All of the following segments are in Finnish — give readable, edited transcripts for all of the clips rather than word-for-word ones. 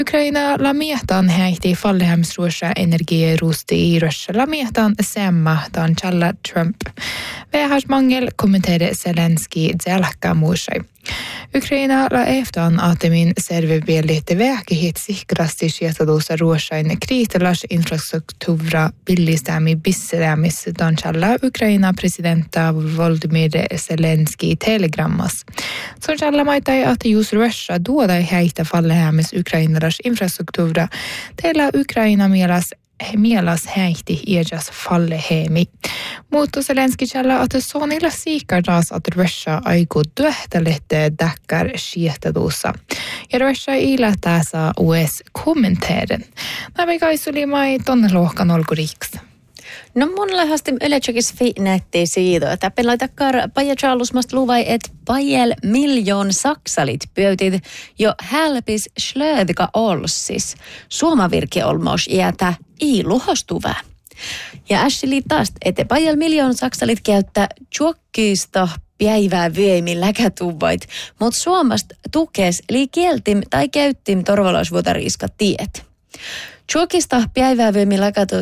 Ukraina lamietan häihti fallehemsruosa energierusti i Russia lamietan semmahtan challa Trump. Vähäsmangel kommenterade Zelensky zelkämuusai. Ukraina la eftan atemin servebielite väkihit sikrasti sietaduusa ruosain kriitelas infrastruktuura billistämi bisselämis danchalla Ukraina presidenta Volodymyr Zelensky telegrammas. Sonchalla maitai att just Russia duodai häitä fallehämis Ukrainalas infrastruktuura teillä Ukraina mielas häihti iäjas fallehemi. Mutta Zelensky källä, että sonilla siikaras, että Russia aiku työhtälette dakkar siehtaduussa. Ja Russia ilätäsä US kommenteren. Nämä kaisuli mai tonne lohkan olkuriksi. No monella haastim yleensä näyttää siitä, että pelaitakkar pajajallusmast luvai, että pajel miljoon saksalit pyötit jo hälpis slödika olsis. Suomavirke olmos iätä ei luhostuvää. Ja äsili taas, että pajel miljoon saksalit käyttää tjokkista päivää vyöimin läkätuvait, mutta Suomasta tukes liikieltim tai käyttim torvalausvuotariiska tiet. Tjokista päivävyömi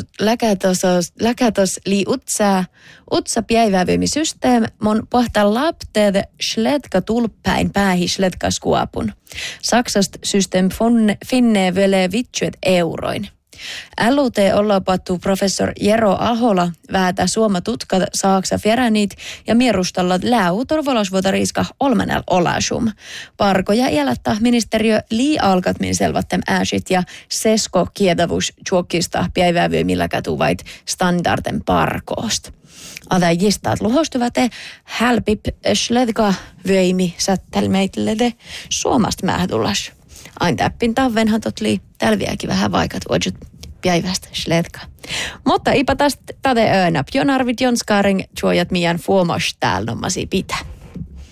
läkätos li utsa päivävyömisysteem mon pohta lapteed sledka tulppäin päähi sledka skuapun. Saksast system finne vele vitsuet euroin. LUT ollapattu professor Jero Ahola väätä Suoma tutka saaksa fjäränit ja mierustalla läu torvolasvuotariiska olmanel olasum. Parkoja jälättää ministeriö alkatmin selvattem ääsit ja sesko kiedavus tjuokista päivävyömillä kätuvait standarden parkoost. Adajistat luhostuvate hälpip sledka vyöimi sättelmeitlede Suomasta mähdullas. Ain täppin tavvenhan totli tälviäkin vähän vaikat uudut päivästä sledka. Mutta ipa tästä tade öönä. Jon Arvid Jonskaring tuojat mian fuomos täällä nommasi pitää.